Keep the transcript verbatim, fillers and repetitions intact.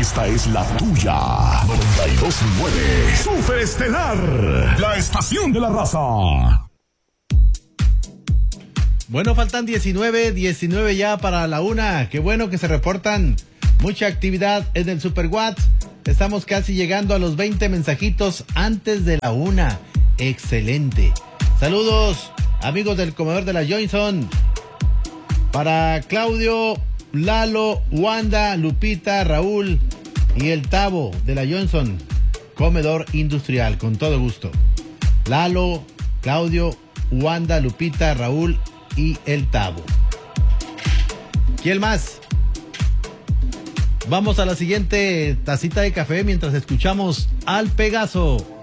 Esta es la tuya. noventa y dos punto nueve. Superestelar. La estación de la raza. Bueno, faltan diecinueve, diecinueve ya para la una. Qué bueno que se reportan. Mucha actividad en el Super Watts. Estamos casi llegando a los veinte mensajitos antes de la una. Excelente. Saludos, amigos del comedor de la Johnson. Para Claudio, Lalo, Wanda, Lupita, Raúl y el Tavo de la Johnson. Comedor industrial, con todo gusto. Lalo, Claudio, Wanda, Lupita, Raúl y el Tavo. ¿Quién más? Vamos a la siguiente tacita de café mientras escuchamos al Pegaso.